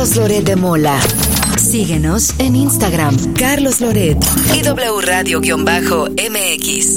Carlos Loret de Mola. Síguenos en Instagram, Carlos Loret y W Radio-MX.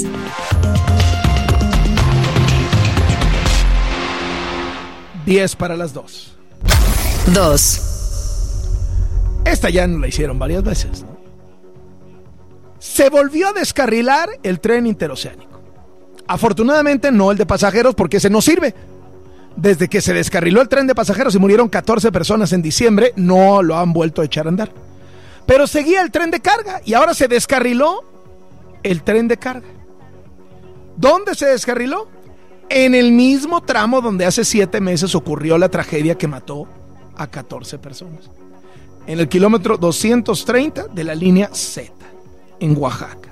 Diez para las 2. 2. Esta ya nos la hicieron varias veces, ¿no? Se volvió a descarrilar el tren interoceánico. Afortunadamente no el de pasajeros, porque ese no sirve. Desde que se descarriló el tren de pasajeros y murieron 14 personas en diciembre, no lo han vuelto a echar a andar. Pero seguía el tren de carga y ahora se descarriló el tren de carga. ¿Dónde se descarriló? En el mismo tramo donde hace 7 meses ocurrió la tragedia que mató a 14 personas. En el kilómetro 230 de la línea Z, en Oaxaca.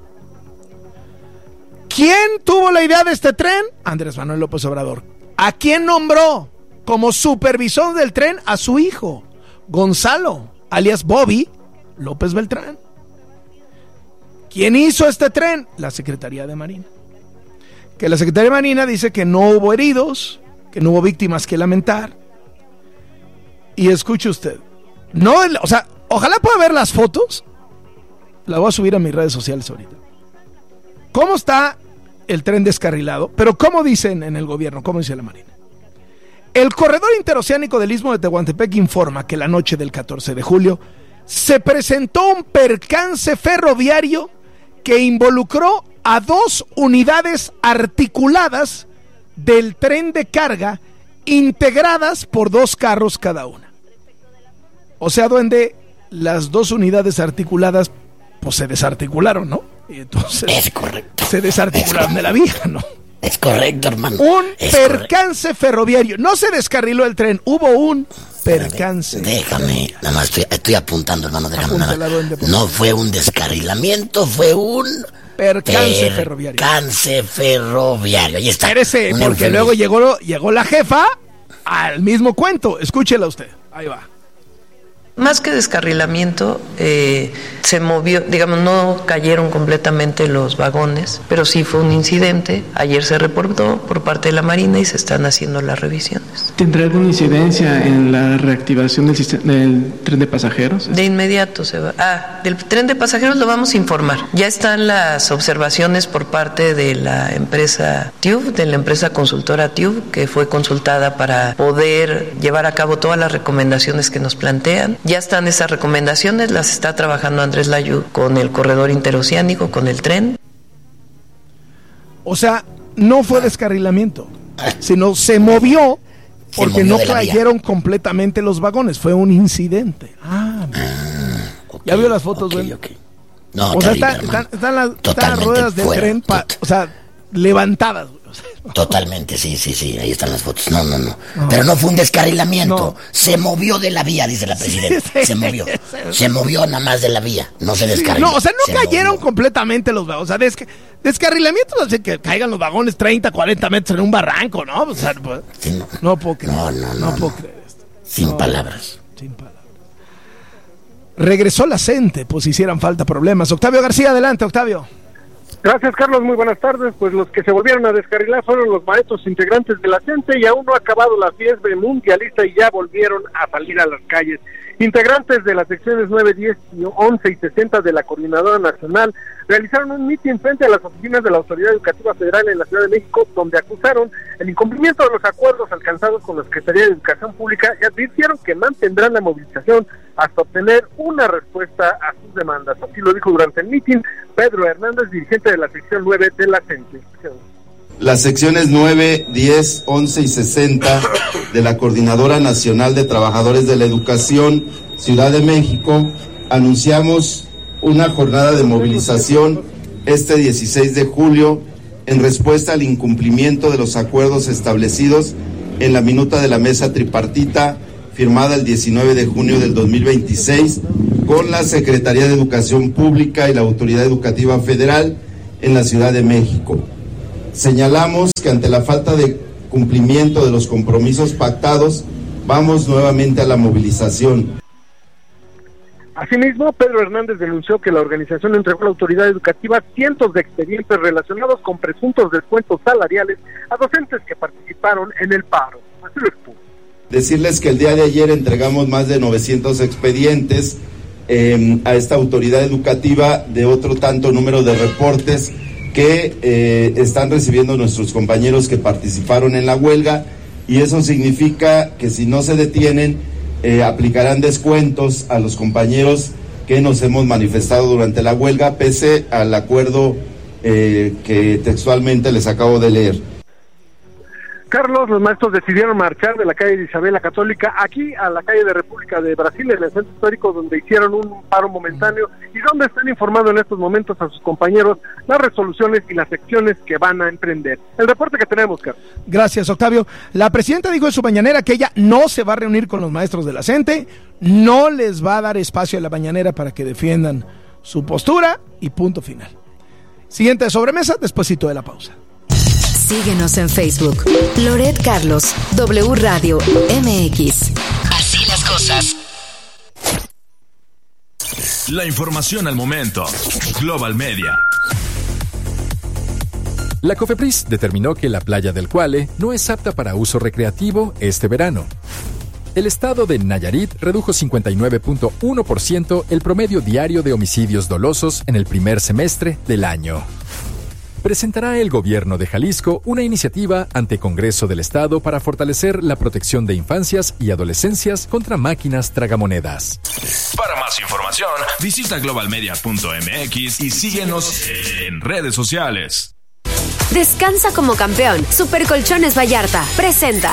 ¿Quién tuvo la idea de este tren? Andrés Manuel López Obrador. ¿A quién nombró como supervisor del tren? A su hijo, Gonzalo, alias Bobby López Beltrán. ¿Quién hizo este tren? La Secretaría de Marina. Que la Secretaría de Marina dice que no hubo heridos, que no hubo víctimas que lamentar. Y escuche usted, no, o sea, ojalá pueda ver las fotos. La voy a subir a mis redes sociales ahorita. ¿Cómo está el tren descarrilado? Pero ¿cómo dicen en el gobierno? ¿Cómo dice la Marina? El corredor interoceánico del Istmo de Tehuantepec informa que la noche del 14 de julio se presentó un percance ferroviario que involucró a 2 unidades articuladas del tren de carga integradas por 2 carros cada una. O sea, duende, las 2 unidades articuladas pues se desarticularon, ¿no? Y entonces es correcto. Se desarticularon de la vía, ¿no? Es correcto, hermano. Un percance ferroviario. No se descarriló el tren, hubo un percance. Déjame, nada más estoy apuntando, hermano, déjame nada. No fue un descarrilamiento, fue un percance ferroviario. Percance ferroviario, ahí está. Espérese, porque luego llegó la jefa al mismo cuento. Escúchela usted, ahí va. Más que descarrilamiento, se movió, digamos, no cayeron completamente los vagones, pero sí fue un incidente. Ayer se reportó por parte de la Marina y se están haciendo las revisiones. ¿Tendrá alguna incidencia en la reactivación del tren de pasajeros? De inmediato se va. Del tren de pasajeros lo vamos a informar. Ya están las observaciones por parte de la empresa TÜV, de la empresa consultora TÜV, que fue consultada para poder llevar a cabo todas las recomendaciones que nos plantean. Ya están esas recomendaciones, las está trabajando Andrés Layud con el corredor interoceánico, con el tren. O sea, no fue descarrilamiento, sino se movió porque no cayeron completamente los vagones, fue un incidente. Okay, ¿ya vio las fotos, güey? Okay. No, o sea, están las ruedas del tren, o sea, levantadas. Totalmente, sí, ahí están las fotos. No. Pero no fue un descarrilamiento. Se movió de la vía, dice la presidenta. Se movió nada más de la vía. No se descarriló. No, o sea, no cayeron completamente los vagones. O sea, descarrilamiento no hace que caigan los vagones 30, 40 metros en un barranco, ¿no? O sea, sí, no puedo creer. No puedo creer esto. Sin palabras. Regresó la CENTE, pues hicieran falta problemas. Octavio García, adelante, Octavio. Gracias, Carlos, muy buenas tardes. Pues los que se volvieron a descarrilar fueron los maestros integrantes de la CENTE y aún no ha acabado la fiebre mundialista y ya volvieron a salir a las calles. Integrantes de las secciones 9, 10, 11 y 60 de la Coordinadora Nacional realizaron un mitin frente a las oficinas de la Autoridad Educativa Federal en la Ciudad de México, donde acusaron el incumplimiento de los acuerdos alcanzados con la Secretaría de Educación Pública y advirtieron que mantendrán la movilización hasta obtener una respuesta a sus demandas. Así lo dijo durante el mitin Pedro Hernández, dirigente de la sección 9 de la CENTE. Las secciones 9, 10, 11 y 60 de la Coordinadora Nacional de Trabajadores de la Educación, Ciudad de México, anunciamos una jornada de movilización este 16 de julio en respuesta al incumplimiento de los acuerdos establecidos en la minuta de la mesa tripartita firmada el 19 de junio del 2026 con la Secretaría de Educación Pública y la Autoridad Educativa Federal en la Ciudad de México. Señalamos que ante la falta de cumplimiento de los compromisos pactados, vamos nuevamente a la movilización. Asimismo, Pedro Hernández denunció que la organización entregó a la autoridad educativa cientos de expedientes relacionados con presuntos descuentos salariales a docentes que participaron en el paro. Así lo expuso. Decirles que el día de ayer entregamos más de 900 expedientes a esta autoridad educativa de otro tanto número de reportes que están recibiendo nuestros compañeros que participaron en la huelga, y eso significa que si no se detienen, aplicarán descuentos a los compañeros que nos hemos manifestado durante la huelga, pese al acuerdo que textualmente les acabo de leer. Carlos, los maestros decidieron marchar de la calle de Isabel la Católica aquí a la calle de República de Brasil, en el centro histórico, donde hicieron un paro momentáneo y donde están informando en estos momentos a sus compañeros las resoluciones y las acciones que van a emprender. El reporte que tenemos, Carlos. Gracias, Octavio. La presidenta dijo en su mañanera que ella no se va a reunir con los maestros de la CENTE, no les va a dar espacio en la mañanera para que defiendan su postura y punto final. Siguiente sobremesa, despuesito de la pausa. Síguenos en Facebook. Loret Carlos, W Radio MX. Así las cosas. La información al momento. Global Media. La COFEPRIS determinó que la playa del Cuale no es apta para uso recreativo este verano. El estado de Nayarit redujo 59.1% el promedio diario de homicidios dolosos en el primer semestre del año. Presentará el gobierno de Jalisco una iniciativa ante Congreso del Estado para fortalecer la protección de infancias y adolescencias contra máquinas tragamonedas. Para más información, visita globalmedia.mx y síguenos en redes sociales. Descansa como campeón. Super Colchones Vallarta presenta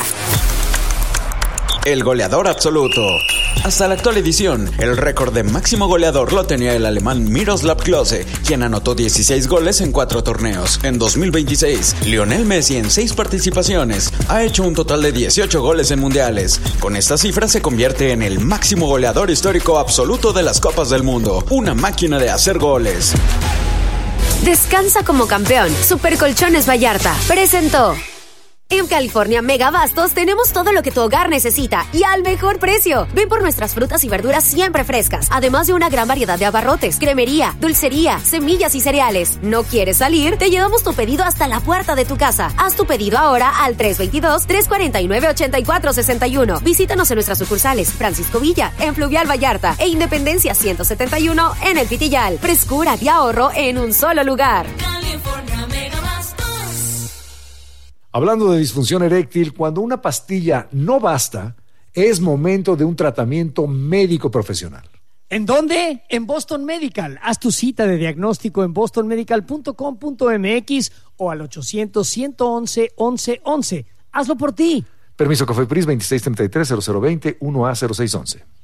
el goleador absoluto. Hasta la actual edición, el récord de máximo goleador lo tenía el alemán Miroslav Klose, quien anotó 16 goles en 4 torneos. En 2026, Lionel Messi, en 6 participaciones, ha hecho un total de 18 goles en mundiales. Con esta cifra se convierte en el máximo goleador histórico absoluto de las Copas del Mundo. Una máquina de hacer goles. Descansa como campeón. Super Colchones Vallarta presentó. En California Mega Bastos tenemos todo lo que tu hogar necesita y al mejor precio. Ven por nuestras frutas y verduras siempre frescas, además de una gran variedad de abarrotes, cremería, dulcería, semillas y cereales. ¿No quieres salir? Te llevamos tu pedido hasta la puerta de tu casa. Haz tu pedido ahora al 322-349-8461. Visítanos en nuestras sucursales Francisco Villa, en Fluvial Vallarta e Independencia 171 en El Pitillal. Frescura y ahorro en un solo lugar. California Mega Bastos. Hablando de disfunción eréctil, cuando una pastilla no basta, es momento de un tratamiento médico profesional. ¿En dónde? En Boston Medical. Haz tu cita de diagnóstico en bostonmedical.com.mx o al 800-111-1111. Hazlo por ti. Permiso COFEPRIS 2633-0020-1A0611.